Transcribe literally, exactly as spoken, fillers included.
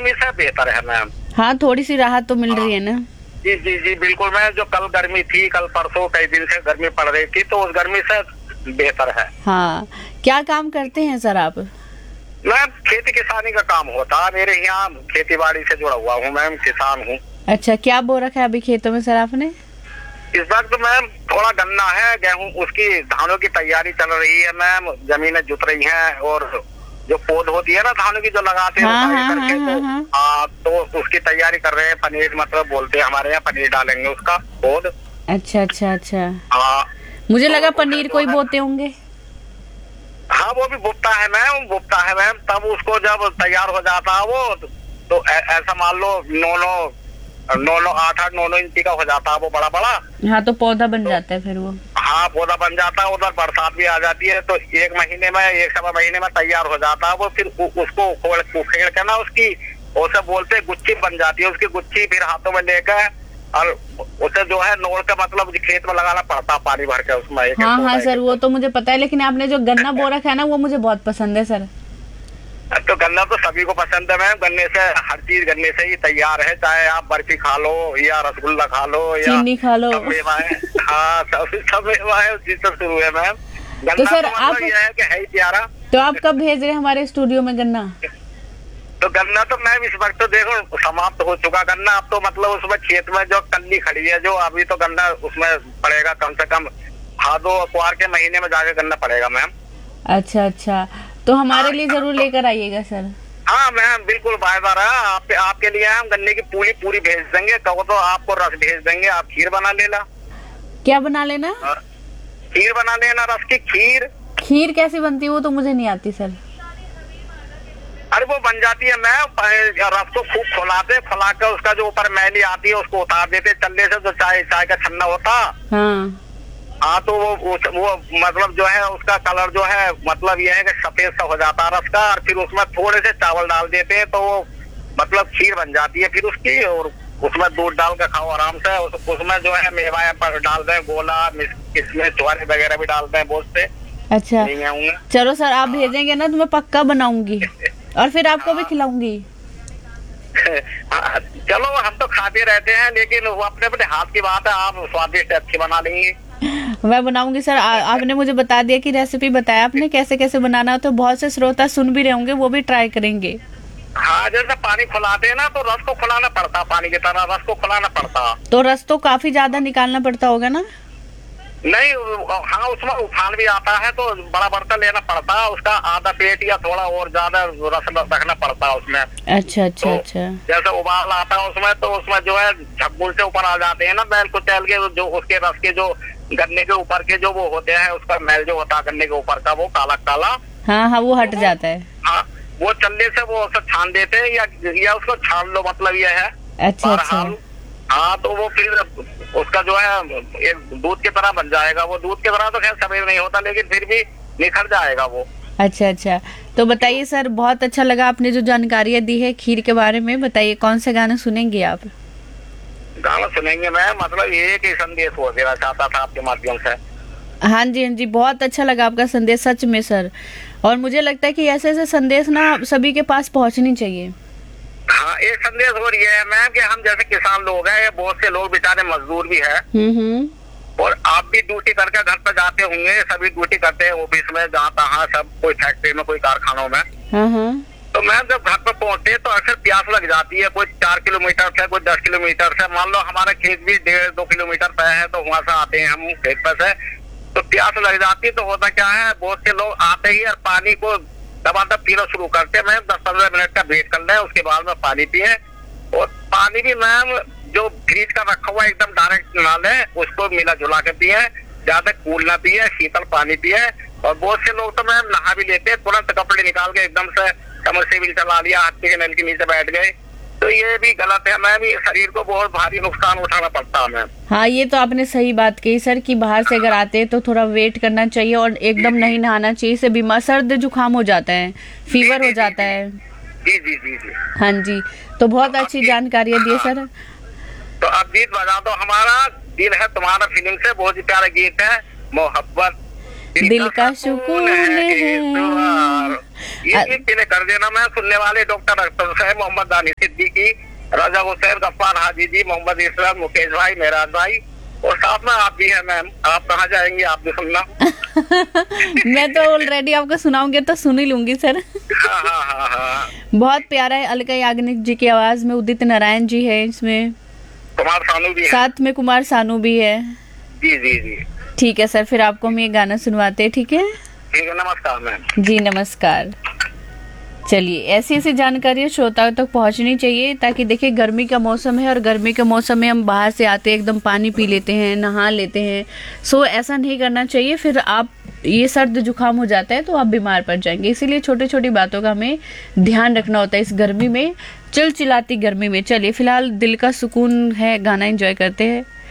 गर्मी से बेहतर है मैम। हाँ, थोड़ी सी राहत तो मिल रही है ना। जी जी जी बिल्कुल मैम, जो कल गर्मी थी, कल परसों कई दिन से गर्मी पड़ रही थी, तो उस गर्मी से बेहतर है। हाँ, क्या काम करते हैं सर आप? मैम खेती किसानी का काम होता है मेरे यहाँ, खेती बाड़ी से जुड़ा हुआ हूँ मैम, किसान हूँ। अच्छा, क्या बो रखा है अभी खेतों में सर आपने? इस वक्त मैम थोड़ा गन्ना है, गेहूँ, उसकी धानों की तैयारी चल रही है मैम, जमीनें जुत रही हैं, और जो पौध होती है ना धानों की जो लगाते हैं, हाँ, हाँ, हाँ, करके हाँ, तो, हाँ, हाँ, तो उसकी तैयारी कर रहे हैं। पनीर मतलब बोलते हैं हमारे यहाँ, पनीर डालेंगे उसका पौध। अच्छा अच्छा अच्छा, हाँ, मुझे लगा तो पनीर कोई बोते होंगे। हाँ वो भी बुकता है मैम, बुकता है मैम, तब उसको जब तैयार हो जाता है वो, तो ऐसा मान लो नौ नौ नौ नौ आठ आठ नौ नौ इंची का हो जाता है वो, बड़ा बड़ा। हाँ, तो पौधा बन तो, जाता है फिर वो। हाँ, पौधा बन जाता है, उधर बरसात भी आ जाती है, तो एक महीने में, एक सवा महीने में तैयार हो जाता है वो। फिर उसको उखेड़ के ना उसकी, उसे बोलते गुच्छी बन जाती है, उसकी गुच्छी फिर हाथों में लेकर, और उसे जो है नोड़ का मतलब खेत में लगाना पड़ता, पानी भर के उसमें। हाँ हाँ सर, वो तो मुझे पता है, लेकिन आपने जो गन्ना बो रखा है ना, वो मुझे बहुत पसंद है सर। तो गन्ना तो सभी को पसंद है मैम, गन्ने से हर चीज गन्ने से ही तैयार है, चाहे आप बर्फी खा लो या रसगुल्ला खा लो या चीनी खा लो, सब मेवाएं, हाँ सब सब मेवाएं उसी से शुरू है मैम। तो सर तो आप यह है कि है ही प्यारा। तो आप कब भेज रहे हैं हमारे स्टूडियो में गन्ना? तो गन्ना तो मैम इस वक्त तो देखो समाप्त हो चुका गन्ना, अब तो मतलब उसमें खेत में जो कल्ली खड़ी है, जो अभी तो गन्ना उसमें पड़ेगा कम से कम भादो अक्वार के महीने में जाके गन्ना पड़ेगा मैम। अच्छा अच्छा, तो हमारे लिए जरूर लेकर आइएगा सर। हाँ मैम बिल्कुल, वायदा रहा आप, आपके लिए हम गन्ने की पूरी पूरी भेज देंगे, कहो तो आपको रस भेज देंगे, आप खीर बना लेना। क्या बना लेना? खीर बना लेना, रस की खीर। खीर कैसी बनती है? वो तो मुझे नहीं आती सर। अरे वो बन जाती है मैम, रस को खूब खुलाते, खुला कर उसका जो ऊपर मैली आती है उसको उतार देते चल्ले से, जो चाय चाय का छन्ना होता। हाँ हाँ, तो वो वो मतलब जो है उसका कलर जो है मतलब ये है कि सफेद सा हो जाता है रस का, और फिर उसमें थोड़े से चावल डाल देते हैं, तो वो मतलब खीर बन जाती है फिर उसकी, और उसमें दूध डाल कर खाओ आराम से। उस, उसमें जो है मेवा डाल दें, गोला, इसमें छुआरे वगैरह भी डालते हैं बहुत से। अच्छा चलो सर, आप भेजेंगे ना तो मैं पक्का बनाऊंगी और फिर आपको भी खिलाऊंगी। चलो हम तो खाते रहते हैं, लेकिन वो अपने अपने हाथ की बात है, आप स्वादिष्ट अच्छी बना लेंगी। मैं बनाऊंगी सर। आ, आपने मुझे बता दिया कि रेसिपी बताया आपने कैसे कैसे बनाना है, तो बहुत से श्रोता सुन भी रहे होंगे, वो भी ट्राई करेंगे। हाँ, जैसे पानी खुलाते हैं ना, तो रस को खुलाना पड़ता, पानी की तरह रस को खुलाना पड़ता। तो रस तो काफी ज्यादा निकालना पड़ता होगा ना? नहीं, हाँ उसमें उफान भी आता है, तो बड़ा बर्तन लेना पड़ता है, उसका आधा पेट या थोड़ा और ज्यादा रस रखना पड़ता है उसमें। अच्छा अच्छा तो अच्छा, जैसे उबाल आता है उसमें, तो उसमें जो है झकबुल से ऊपर आ जाते हैं ना बैल को तेल के, जो उसके रस के जो गन्ने के ऊपर के जो वो होते हैं, उसका मैल जो होता है गन्ने के ऊपर का, वो काला काला, हाँ हाँ वो हट जाता है। हाँ, वो चल्ले से वो छान देते हैं, या या उसको छान लो, मतलब ये है। अच्छा अच्छा, हाँ, तो वो फिर उसका जो है एक दूध की तरह बन जाएगा। वो दूध की तरह तो खैर सफेद नहीं होता, लेकिन फिर भी निखर जाएगा वो। अच्छा अच्छा, तो बताइए सर, बहुत अच्छा लगा आपने जो जानकारियाँ दी है खीर के बारे में। बताइए कौन से गाने सुनेंगे आप? गाना सुनेंगे मैं, मतलब एक ही संदेश वो देना चाहता था आपके माध्यम से। हाँ जी हाँ जी, बहुत अच्छा लगा आपका संदेश सच में सर, और मुझे लगता है कि ऐसे ऐसे संदेश ना सभी के पास पहुँचनी चाहिए। हाँ, एक संदेश और ये है मैम कि हम जैसे किसान लोग हैं, बहुत से लोग बेचारे मजदूर भी है, और आप भी ड्यूटी करके घर पे जाते होंगे, सभी ड्यूटी करते हैं ऑफिस में, जहाँ तहाँ सब, कोई फैक्ट्री में, कोई कारखानों में। तो मैम जब घर पे पहुँचते हैं तो अक्सर प्यास लग जाती है, कोई चार किलोमीटर से, कोई दस किलोमीटर से, मान लो हमारा खेत भी डेढ़ दो किलोमीटर पे है, तो वहाँ से आते हैं हम खेत पे से, तो प्यास लग जाती है। तो होता क्या है, बहुत से लोग आते ही और पानी को दबादब पीना शुरू करते हैं। मैम दस पंद्रह मिनट का वेट कर लें, उसके बाद में पानी पिए, और पानी भी मैम जो फ्रिज का रखा हुआ एकदम डायरेक्ट ना ले, उसको मिला जुला के पिए, ज्यादा कूल ना पिए, शीतल पानी पिए। और बहुत से लोग तो मैम नहा भी लेते हैं, तुरंत कपड़े निकाल के एकदम से कमर से भी चला लिया, हाथ के नल के नीचे बैठ गए, तो ये भी गलत है मैम, ये शरीर को बहुत भारी नुकसान उठाना पड़ता है मैम। हाँ, ये तो आपने सही बात कही सर कि बाहर से अगर आते हैं तो थोड़ा वेट करना चाहिए और एकदम नहीं नहाना चाहिए, इससे बीमार सर्द जुकाम हो जाता है, फीवर हो जाता है। जी जी जी जी, हाँ जी, तो बहुत अच्छी जानकारी दी सर। तो अब गीत बजा दो, हमारा दिल है तुम्हारा फिल्म से, बहुत ही प्यारा गीत है, मोहब्बत दिल का सुकून है। ये भी प्ले कर देना। मैं सुनने वाले डॉक्टर अख्तर साहब, मोहम्मद दानी सिद्दीकी, राजा हुसैन, गफ्फार हाजी जी, मोहम्मद इस्लाम, मुकेश भाई, मेराज भाई, और साथ में आप भी हैं मैम। आप कहाँ जाएंगी, आप भी सुनना। मैं तो ऑलरेडी आपको सुनाऊंगी तो सुन ही लूंगी सर। हाँ हाँ हाँ हाँ। बहुत प्यारा है। अलका याग्निक जी की आवाज में उदित नारायण जी है इसमें, कुमार सानू भी है, साथ में कुमार सानू भी है। जी जी जी। ठीक है सर, फिर आपको हम ये गाना सुनवाते हैं। ठीक है, ठीक है, नमस्कार मैम। जी नमस्कार। चलिए, ऐसी ऐसी जानकारी श्रोताओं तक पहुंचनी चाहिए, ताकि देखिए गर्मी का मौसम है और गर्मी के मौसम में हम बाहर से आते हैं एकदम पानी पी लेते हैं, नहा लेते हैं। सो ऐसा नहीं करना चाहिए, फिर आप ये सर्द जुकाम हो जाता है तो आप बीमार पड़ जाएंगे। इसीलिए छोटी छोटी बातों का हमें ध्यान रखना होता है इस गर्मी में, चिलचिलाती गर्मी में। चलिए, फिलहाल दिल का सुकून है गाना एंजॉय करते हैं।